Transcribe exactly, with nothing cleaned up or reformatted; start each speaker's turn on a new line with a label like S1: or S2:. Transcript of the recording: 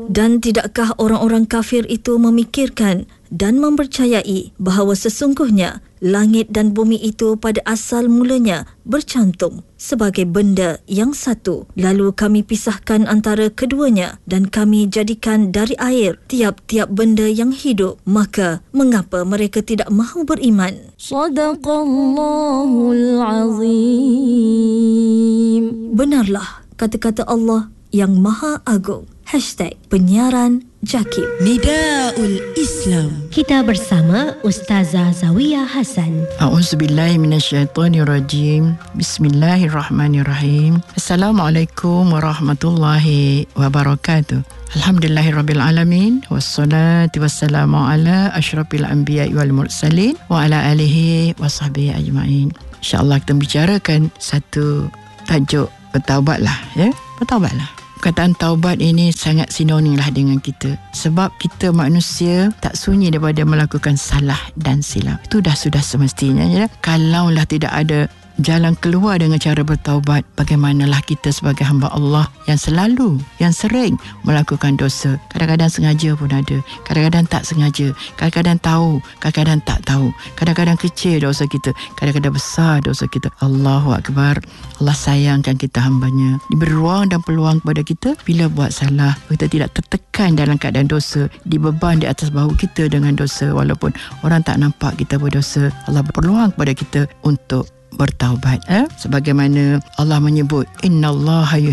S1: Dan tidakkah orang-orang kafir itu memikirkan dan mempercayai bahawa sesungguhnya langit dan bumi itu pada asal mulanya bercantum sebagai benda yang satu. Lalu kami pisahkan antara keduanya dan kami jadikan dari air tiap-tiap benda yang hidup. Maka mengapa mereka tidak mahu beriman?
S2: Shadaqallahul azim.
S1: Benarlah kata-kata Allah yang Maha Agung. Hashtag penyiaran Jakib.
S3: Nidaul Islam.
S4: Kita bersama Ustazah Zawiyah Hasan.
S3: A'udzubillahi minasyaitonirrajim. Bismillahirrahmanirrahim. Assalamualaikum warahmatullahi wabarakatuh. Alhamdulillahirabbil alamin wassalatu wassalamu ala asyrafil anbiya'i wal mursalin wa ala alihi wasahbihi ajmain. Insya-Allah kita bicarakan satu tajuk bertaubatlah, ya. Bertaubatlah. Perkataan taubat ini sangat sinonim lah dengan kita. Sebab kita manusia tak sunyi daripada melakukan salah dan silap. Itu dah sudah semestinya. Ya? Kalaulah tidak ada jalan keluar dengan cara bertaubat, bagaimanalah kita sebagai hamba Allah yang selalu, yang sering melakukan dosa. Kadang-kadang sengaja pun ada, kadang-kadang tak sengaja, kadang-kadang tahu, kadang-kadang tak tahu, kadang-kadang kecil dosa kita, kadang-kadang besar dosa kita. Allahu Akbar. Allah sayangkan kita hambanya. Diberi ruang dan peluang kepada kita bila buat salah, kita tidak tertekan dalam keadaan dosa, dibeban di atas bahu kita dengan dosa walaupun orang tak nampak kita berdosa. Allah berpeluang kepada kita untuk bertaubat, eh? Sebagaimana Allah menyebut, innallaha